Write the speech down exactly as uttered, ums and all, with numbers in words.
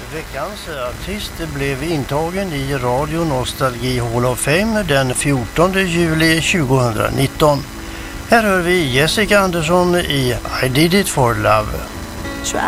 Veckans artist blev intagen i Radio Nostalgi Hall of Fame den fjortonde juli tjugonitton. Här hör vi Jessica Andersson i I Did It For Love.